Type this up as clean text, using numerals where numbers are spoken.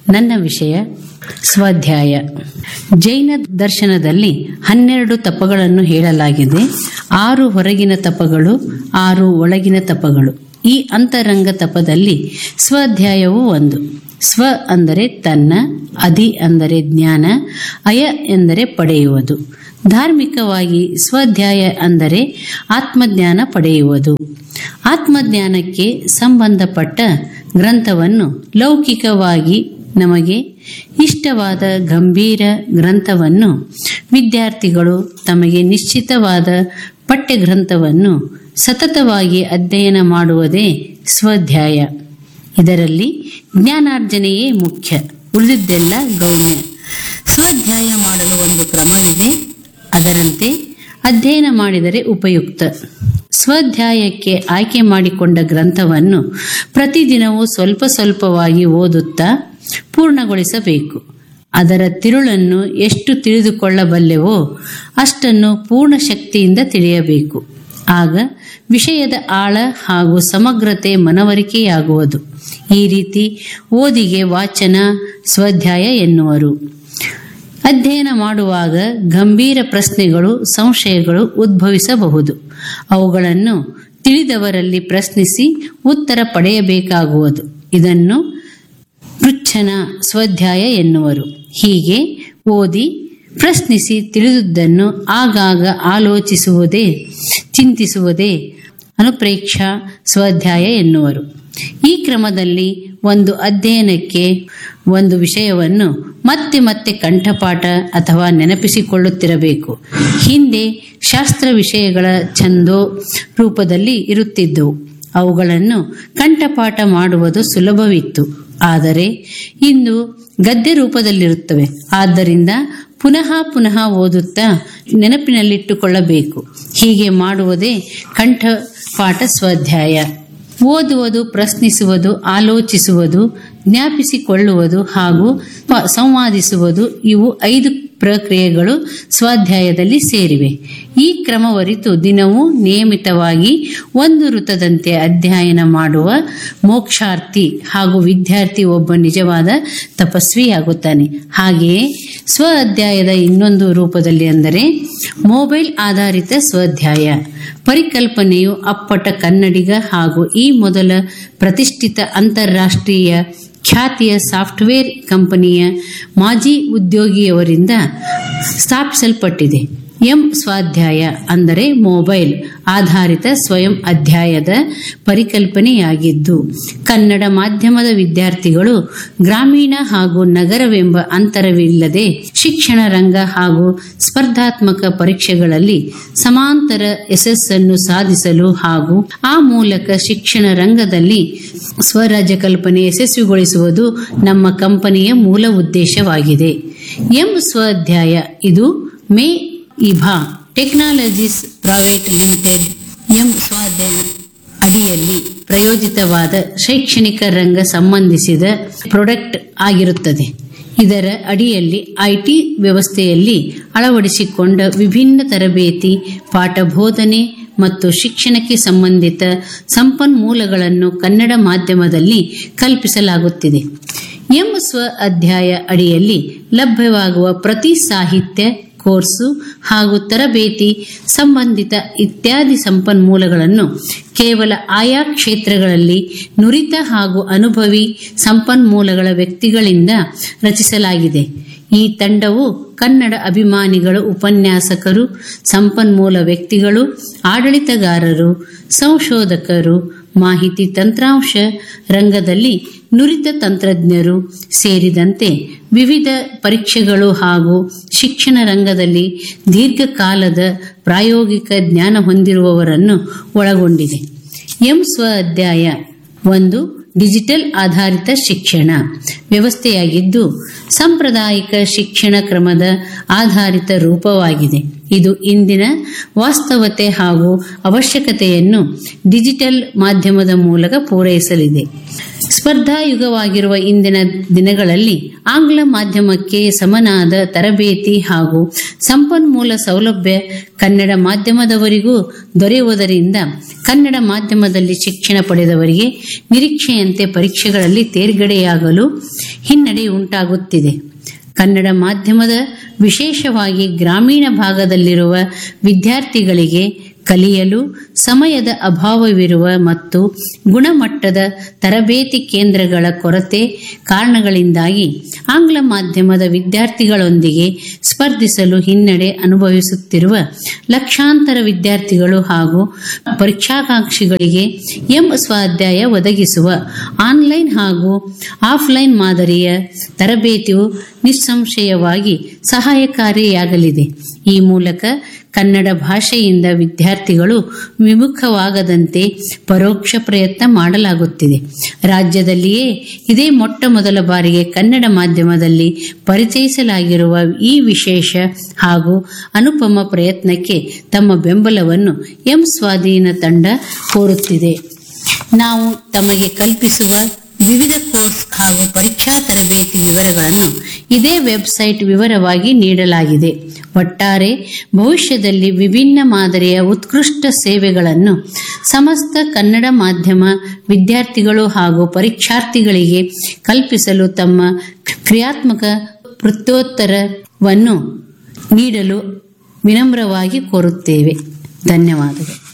ನನ್ನ ವಿಷಯ ಸ್ವಾಧ್ಯಾಯ. ಜೈನ ದರ್ಶನದಲ್ಲಿ 12 ತಪಗಳನ್ನು ಹೇಳಲಾಗಿದೆ. 6 ಹೊರಗಿನ ತಪಗಳು, 6 ಒಳಗಿನ ತಪಗಳು. ಈ ಅಂತರಂಗ ತಪದಲ್ಲಿ ಸ್ವಾಧ್ಯಾಯವೂ ಒಂದು. ಸ್ವ ಅಂದರೆ ತನ್ನ, ಅಧಿ ಅಂದರೆ ಜ್ಞಾನ, ಅಯ ಎಂದರೆ ಪಡೆಯುವುದು. ಧಾರ್ಮಿಕವಾಗಿ ಸ್ವಾಧ್ಯಾಯ ಅಂದರೆ ಆತ್ಮಜ್ಞಾನ ಪಡೆಯುವುದು. ಆತ್ಮಜ್ಞಾನಕ್ಕೆ ಸಂಬಂಧಪಟ್ಟ ಗ್ರಂಥವನ್ನು ಲೌಕಿಕವಾಗಿ ನಮಗೆ ಇಷ್ಟವಾದ ಗಂಭೀರ ಗ್ರಂಥವನ್ನು ವಿದ್ಯಾರ್ಥಿಗಳು ತಮಗೆ ನಿಶ್ಚಿತವಾದ ಪಠ್ಯಗ್ರಂಥವನ್ನು ಸತತವಾಗಿ ಅಧ್ಯಯನ ಮಾಡುವುದೇ ಸ್ವಾಧ್ಯಾಯ. ಇದರಲ್ಲಿ ಜ್ಞಾನಾರ್ಜನೆಯೇ ಮುಖ್ಯ, ಉಳಿದಿದ್ದೆಲ್ಲ ಗೌಣ. ಸ್ವಾಧ್ಯಾಯ ಮಾಡಲು ಒಂದು ಕ್ರಮವಿದೆ, ಅದರಂತೆ ಅಧ್ಯಯನ ಮಾಡಿದರೆ ಉಪಯುಕ್ತ. ಸ್ವಾಧ್ಯಾಯಕ್ಕೆ ಆಯ್ಕೆ ಮಾಡಿಕೊಂಡ ಗ್ರಂಥವನ್ನು ಪ್ರತಿದಿನವೂ ಸ್ವಲ್ಪ ಸ್ವಲ್ಪವಾಗಿ ಓದುತ್ತಾ ಪೂರ್ಣಗೊಳಿಸಬೇಕು. ಅದರ ತಿರುಳನ್ನು ಎಷ್ಟು ತಿಳಿದುಕೊಳ್ಳಬಲ್ಲೆವೋ ಅಷ್ಟನ್ನು ಪೂರ್ಣ ಶಕ್ತಿಯಿಂದ ತಿಳಿಯಬೇಕು. ಆಗ ವಿಷಯದ ಆಳ ಹಾಗೂ ಸಮಗ್ರತೆ ಮನವರಿಕೆಯಾಗುವುದು. ಈ ರೀತಿ ಓದಿಗೆ ವಾಚನ ಸ್ವಾಧ್ಯಾಯ ಎನ್ನುವರು. ಅಧ್ಯಯನ ಮಾಡುವಾಗ ಗಂಭೀರ ಪ್ರಶ್ನೆಗಳು, ಸಂಶಯಗಳು ಉದ್ಭವಿಸಬಹುದು. ಅವುಗಳನ್ನು ತಿಳಿದವರಲ್ಲಿ ಪ್ರಶ್ನಿಸಿ ಉತ್ತರ ಪಡೆಯಬೇಕಾಗುವುದು. ಇದನ್ನು ಪೃಚ್ಛನ ಸ್ವಾಧ್ಯಾಯ ಎನ್ನುವರು. ಹೀಗೆ ಓದಿ ಪ್ರಶ್ನಿಸಿ ತಿಳಿದುದನ್ನು ಆಗಾಗ ಆಲೋಚಿಸುವುದೇ, ಚಿಂತಿಸುವುದೇ ಅನುಪ್ರೇಕ್ಷಾ ಸ್ವಾಧ್ಯಾಯ ಎನ್ನುವರು. ಈ ಕ್ರಮದಲ್ಲಿ ಒಂದು ಅಧ್ಯಯನಕ್ಕೆ ಒಂದು ವಿಷಯವನ್ನು ಮತ್ತೆ ಮತ್ತೆ ಕಂಠಪಾಠ ಅಥವಾ ನೆನಪಿಸಿಕೊಳ್ಳುತ್ತಿರಬೇಕು. ಹಿಂದೆ ಶಾಸ್ತ್ರ ವಿಷಯಗಳ ಛಂದೋ ರೂಪದಲ್ಲಿ ಇರುತ್ತಿದ್ದವು. ಅವುಗಳನ್ನು ಕಂಠಪಾಠ ಮಾಡುವುದು ಸುಲಭವಿತ್ತು. ಆದರೆ ಇಂದು ಗದ್ಯ ರೂಪದಲ್ಲಿರುತ್ತವೆ. ಆದ್ದರಿಂದ ಪುನಃ ಪುನಃ ಓದುತ್ತಾ ನೆನಪಿನಲ್ಲಿಟ್ಟುಕೊಳ್ಳಬೇಕು. ಹೀಗೆ ಮಾಡುವುದೇ ಕಂಠಪಾಠ ಸ್ವಾಧ್ಯಾಯ. ಓದುವುದು, ಪ್ರಶ್ನಿಸುವುದು, ಆಲೋಚಿಸುವುದು, ಜ್ಞಾಪಿಸಿಕೊಳ್ಳುವುದು ಹಾಗೂ ಸಂವಾದಿಸುವುದು, ಇವು 5 ಪ್ರಕ್ರಿಯೆಗಳು ಸ್ವಾಧ್ಯಾಯದಲ್ಲಿ ಸೇರಿವೆ. ಈ ಕ್ರಮವರಿತು ದಿನವೂ ನಿಯಮಿತವಾಗಿ ಒಂದು ವೃತ್ತದಂತೆ ಅಧ್ಯಯನ ಮಾಡುವ ಮೋಕ್ಷಾರ್ಥಿ ಹಾಗೂ ವಿದ್ಯಾರ್ಥಿ ಒಬ್ಬ ನಿಜವಾದ ತಪಸ್ವಿಯಾಗುತ್ತಾನೆ. ಹಾಗೆಯೇ ಸ್ವ ಅಧ್ಯಾಯದ ಇನ್ನೊಂದು ರೂಪದಲ್ಲಿ ಅಂದರೆ ಮೊಬೈಲ್ ಆಧಾರಿತ ಸ್ವಾಧ್ಯಾಯ. ಪರಿಕಲ್ಪನೆಯು ಅಪ್ಪಟ ಕನ್ನಡಿಗ ಹಾಗೂ ಈ ಮೊದಲ ಪ್ರತಿಷ್ಠಿತ ಅಂತಾರಾಷ್ಟ್ರೀಯ ಖ್ಯಾತಿಯ ಸಾಫ್ಟ್ವೇರ್ ಕಂಪನಿಯ ಮಾಜಿ ಉದ್ಯೋಗಿಯವರಿಂದ ಸ್ಥಾಪಿಸಲ್ಪಟ್ಟಿದೆ. ಸ್ವಾಧ್ಯಾಯ ಅಂದರೆ ಮೊಬೈಲ್ ಆಧಾರಿತ ಸ್ವಯಂ ಅಧ್ಯಾಯದ ಪರಿಕಲ್ಪನೆಯಾಗಿದ್ದು, ಕನ್ನಡ ಮಾಧ್ಯಮದ ವಿದ್ಯಾರ್ಥಿಗಳು ಗ್ರಾಮೀಣ ಹಾಗೂ ನಗರವೆಂಬ ಅಂತರವಿಲ್ಲದೆ ಶಿಕ್ಷಣ ರಂಗ ಹಾಗೂ ಸ್ಪರ್ಧಾತ್ಮಕ ಪರೀಕ್ಷೆಗಳಲ್ಲಿ ಸಮಾಂತರ ಯಶಸ್ಸನ್ನು ಸಾಧಿಸಲು ಹಾಗೂ ಆ ಮೂಲಕ ಶಿಕ್ಷಣ ರಂಗದಲ್ಲಿ ಸ್ವರಾಜ್ಯ ಕಲ್ಪನೆ ಯಶಸ್ವಿಗೊಳಿಸುವುದು ನಮ್ಮ ಕಂಪನಿಯ ಮೂಲ ಉದ್ದೇಶವಾಗಿದೆ. ಸ್ವಾಧ್ಯಾಯ ಇದು ಮೇ ಇಭಾ ಟೆಕ್ನಾಲಜೀಸ್ ಪ್ರೈವೇಟ್ ಲಿಮಿಟೆಡ್ ಸ್ವಾಧ್ಯಾಯ ಅಡಿಯಲ್ಲಿ ಪ್ರಯೋಜಿತವಾದ ಶೈಕ್ಷಣಿಕ ರಂಗ ಸಂಬಂಧಿಸಿದ ಪ್ರಾಡಕ್ಟ್ ಆಗಿರುತ್ತದೆ. ಇದರ ಅಡಿಯಲ್ಲಿ ಐಟಿ ವ್ಯವಸ್ಥೆಯಲ್ಲಿ ಅಳವಡಿಸಿಕೊಂಡ ವಿಭಿನ್ನ ತರಬೇತಿ, ಪಾಠ ಬೋಧನೆ ಮತ್ತು ಶಿಕ್ಷಣಕ್ಕೆ ಸಂಬಂಧಿತ ಸಂಪನ್ಮೂಲಗಳನ್ನು ಕನ್ನಡ ಮಾಧ್ಯಮದಲ್ಲಿ ಕಲ್ಪಿಸಲಾಗುತ್ತಿದೆ. ಸ್ವ ಅಧ್ಯಾಯ ಅಡಿಯಲ್ಲಿ ಲಭ್ಯವಾಗುವ ಪ್ರತಿ ಸಾಹಿತ್ಯ, ಕೋರ್ಸು ಹಾಗೂ ತರಬೇತಿ ಸಂಬಂಧಿತ ಇತ್ಯಾದಿ ಸಂಪನ್ಮೂಲಗಳನ್ನು ಕೇವಲ ಆಯಾ ಕ್ಷೇತ್ರಗಳಲ್ಲಿ ನುರಿತ ಹಾಗೂ ಅನುಭವಿ ಸಂಪನ್ಮೂಲಗಳ ವ್ಯಕ್ತಿಗಳಿಂದ ರಚಿಸಲಾಗಿದೆ. ಈ ತಂಡವು ಕನ್ನಡ ಅಭಿಮಾನಿಗಳು, ಉಪನ್ಯಾಸಕರು, ಸಂಪನ್ಮೂಲ ವ್ಯಕ್ತಿಗಳು, ಆಡಳಿತಗಾರರು, ಸಂಶೋಧಕರು, ಮಾಹಿತಿ ತಂತ್ರಾಂಶ ರಂಗದಲ್ಲಿ ನುರಿತ ತಂತ್ರಜ್ಞರು ಸೇರಿದಂತೆ ವಿವಿಧ ಪರೀಕ್ಷೆಗಳು ಹಾಗೂ ಶಿಕ್ಷಣ ರಂಗದಲ್ಲಿ ದೀರ್ಘಕಾಲದ ಪ್ರಾಯೋಗಿಕ ಜ್ಞಾನ ಹೊಂದಿರುವವರನ್ನು ಒಳಗೊಂಡಿದೆ. ಸ್ವ ಅಧ್ಯಾಯ ಒಂದು ಡಿಜಿಟಲ್ ಆಧಾರಿತ ಶಿಕ್ಷಣ ವ್ಯವಸ್ಥೆಯಾಗಿದ್ದು, ಸಾಂಪ್ರದಾಯಿಕ ಶಿಕ್ಷಣ ಕ್ರಮದ ಆಧಾರಿತ ರೂಪವಾಗಿದೆ. ಇದು ಇಂದಿನ ವಾಸ್ತವತೆ ಹಾಗೂ ಅವಶ್ಯಕತೆಯನ್ನು ಡಿಜಿಟಲ್ ಮಾಧ್ಯಮದ ಮೂಲಕ ಪೂರೈಸಲಿದೆ. ಸ್ಪರ್ಧಾಯುಗವಾಗಿರುವ ಇಂದಿನ ದಿನಗಳಲ್ಲಿ ಆಂಗ್ಲ ಮಾಧ್ಯಮಕ್ಕೆ ಸಮನಾದ ತರಬೇತಿ ಹಾಗೂ ಸಂಪನ್ಮೂಲ ಸೌಲಭ್ಯ ಕನ್ನಡ ಮಾಧ್ಯಮದವರಿಗೂ ದೊರೆಯುವುದರಿಂದ ಕನ್ನಡ ಮಾಧ್ಯಮದಲ್ಲಿ ಶಿಕ್ಷಣ ಪಡೆದವರಿಗೆ ನಿರೀಕ್ಷೆಯಂತೆ ಪರೀಕ್ಷೆಗಳಲ್ಲಿ ತೇರ್ಗಡೆಯಾಗಲು ಹಿನ್ನಡೆ ಉಂಟಾಗುತ್ತಿದೆ. ಕನ್ನಡ ಮಾಧ್ಯಮದ ವಿಶೇಷವಾಗಿ ಗ್ರಾಮೀಣ ಭಾಗದಲ್ಲಿರುವ ವಿದ್ಯಾರ್ಥಿಗಳಿಗೆ ಕಲಿಯಲು ಸಮಯದ ಅಭಾವವಿರುವ ಮತ್ತು ಗುಣಮಟ್ಟದ ತರಬೇತಿ ಕೇಂದ್ರಗಳ ಕೊರತೆ ಕಾರಣಗಳಿಂದಾಗಿ ಆಂಗ್ಲ ಮಾಧ್ಯಮದ ವಿದ್ಯಾರ್ಥಿಗಳೊಂದಿಗೆ ಸ್ಪರ್ಧಿಸಲು ಹಿನ್ನಡೆ ಅನುಭವಿಸುತ್ತಿರುವ ಲಕ್ಷಾಂತರ ವಿದ್ಯಾರ್ಥಿಗಳು ಹಾಗೂ ಪರೀಕ್ಷಾಕಾಂಕ್ಷಿಗಳಿಗೆ ಸ್ವಾಧ್ಯಾಯ ಒದಗಿಸುವ ಆನ್ಲೈನ್ ಹಾಗೂ ಆಫ್ಲೈನ್ ಮಾದರಿಯ ತರಬೇತಿಯು ನಿಸ್ಸಂಶಯವಾಗಿ ಸಹಾಯಕಾರಿಯಾಗಲಿದೆ. ಈ ಮೂಲಕ ಕನ್ನಡ ಭಾಷೆಯಿಂದ ವಿದ್ಯಾರ್ಥಿಗಳು ವಿಮುಖವಾಗದಂತೆ ಪರೋಕ್ಷ ಪ್ರಯತ್ನ ಮಾಡಲಾಗುತ್ತಿದೆ. ರಾಜ್ಯದಲ್ಲಿಯೇ ಇದೇ ಮೊಟ್ಟ ಮೊದಲ ಬಾರಿಗೆ ಕನ್ನಡ ಮಾಧ್ಯಮದಲ್ಲಿ ಪರಿಚಯಿಸಲಾಗಿರುವ ಈ ವಿಶೇಷ ಹಾಗೂ ಅನುಪಮ ಪ್ರಯತ್ನಕ್ಕೆ ತಮ್ಮ ಬೆಂಬಲವನ್ನು ಸ್ವಾಧೀನ ತಂಡ ಕೋರುತ್ತಿದೆ. ನಾವು ತಮಗೆ ಕಲ್ಪಿಸುವ ವಿವಿಧ ಕೋರ್ಸ್ ಹಾಗೂ ಪರೀಕ್ಷಾ ತರಬೇತಿ ವಿವರಗಳನ್ನು ಇದೇ ವೆಬ್ಸೈಟ್ ವಿವರವಾಗಿ ನೀಡಲಾಗಿದೆ. ಒಟ್ಟಾರೆ ಭವಿಷ್ಯದಲ್ಲಿ ವಿಭಿನ್ನ ಮಾದರಿಯ ಉತ್ಕೃಷ್ಟ ಸೇವೆಗಳನ್ನು ಸಮಸ್ತ ಕನ್ನಡ ಮಾಧ್ಯಮ ವಿದ್ಯಾರ್ಥಿಗಳು ಹಾಗೂ ಪರೀಕ್ಷಾರ್ಥಿಗಳಿಗೆ ಕಲ್ಪಿಸಲು ತಮ್ಮ ಕ್ರಿಯಾತ್ಮಕ ಪ್ರತ್ಯುತ್ತರವನ್ನು ನೀಡಲು ವಿನಮ್ರವಾಗಿ ಕೋರುತ್ತೇವೆ. ಧನ್ಯವಾದಗಳು.